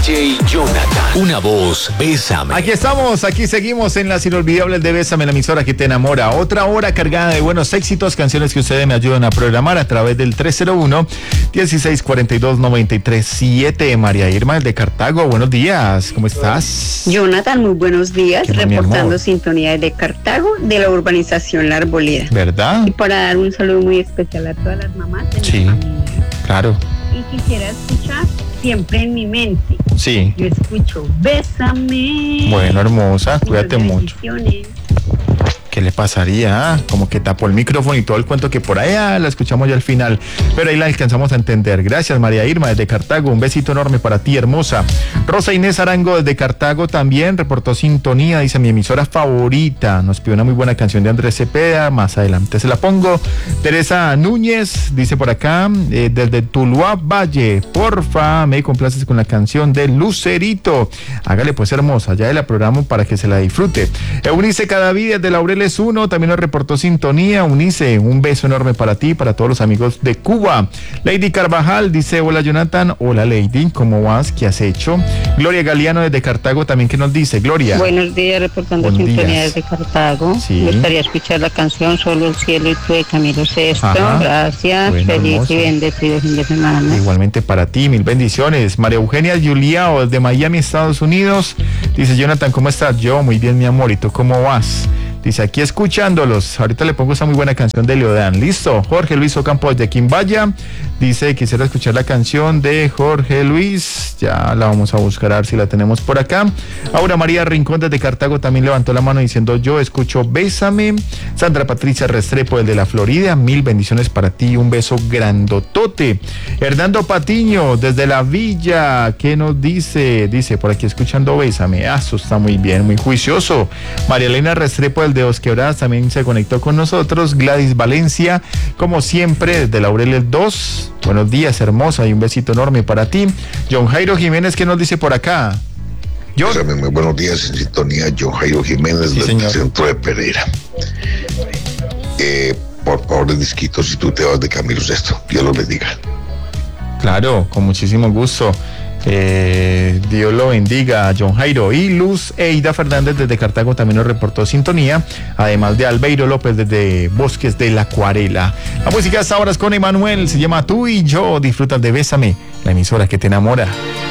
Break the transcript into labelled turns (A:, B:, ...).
A: DJ Jonathan. Una voz, Bésame.
B: Aquí estamos, aquí seguimos en las inolvidables de Bésame, la emisora que te enamora. Otra hora cargada de buenos éxitos, canciones que ustedes me ayudan a programar a través del 301-1642-937. María Irma de Cartago, buenos días, ¿cómo estás?
C: Jonathan, muy buenos días, reportando sintonía desde Cartago, de la urbanización La Arboleda.
B: ¿Verdad?
C: Y para dar un saludo muy especial a todas las mamás de
B: sí,
C: mi familia.
B: Claro.
C: Y quisiera escuchar Siempre en mi mente.
B: Sí.
C: Yo escucho Bésame.
B: Bueno, hermosa, cuídate mucho. ¿Qué le pasaría? Como que tapó el micrófono y todo el cuento que por allá la escuchamos ya al final, pero ahí la alcanzamos a entender. Gracias, María Irma desde Cartago, un besito enorme para ti, hermosa. Rosa Inés Arango desde Cartago también reportó sintonía, dice mi emisora favorita, nos pidió una muy buena canción de Andrés Cepeda, más adelante se la pongo. Teresa Núñez dice por acá, desde Tuluá Valle, porfa, me complaces con la canción de Lucerito. Hágale pues, hermosa, ya la programo para que se la disfrute. Eunice Cadavid desde Laureles 1 también nos reportó sintonía. Unice, un beso enorme para ti, para todos los amigos de Cuba. Lady Carvajal dice, hola Jonathan, hola Lady, ¿cómo vas? ¿Qué has hecho? Gloria Galeano desde Cartago también, ¿qué nos dice? Gloria.
C: Buenos días, reportando sintonía desde Cartago.
B: Sí.
C: Me gustaría escuchar la canción Solo el cielo y tú de Camilo Sesto. Gracias, bueno, feliz hermoso. Y bendecido fin de semana.
B: Igualmente para ti, mil bendiciones. María Eugenia Juliao desde Miami, Estados Unidos, dice, Jonathan, ¿cómo estás? Yo, muy bien, mi amor, ¿y tú cómo vas? Dice, aquí escuchándolos, ahorita le pongo esa muy buena canción de Leodán. Listo, Jorge Luis Ocampo de Quimbaya, dice, quisiera escuchar la canción de Jorge Luis, ya la vamos a buscar a ver si la tenemos por acá. Aura María Rincón desde Cartago también levantó la mano diciendo, yo escucho Bésame. Sandra Patricia Restrepo desde la Florida, mil bendiciones para ti, un beso grandotote. Hernando Patiño desde la Villa, ¿qué nos dice? Dice, por aquí escuchando Bésame, eso está muy bien, muy juicioso. María Elena Restrepo del de Dos Quebradas también se conectó con nosotros. Gladys Valencia, como siempre, desde Laureles 2. Buenos días, hermosa, y un besito enorme para ti. John Jairo Jiménez, ¿qué nos dice por acá?
D: Muy buenos días, en sintonía, John Jairo Jiménez, sí, del centro de Pereira. Por favor, el disquito, si tú te vas de Camilo Sesto, Dios lo bendiga.
B: Claro, con muchísimo gusto. Dios lo bendiga, John Jairo. Y Luz Eida Fernández desde Cartago también nos reportó sintonía, además de Albeiro López desde Bosques de la Acuarela. La música hasta ahora es con Emanuel, se llama Tú y Yo. Disfrutas de Bésame, la emisora que te enamora.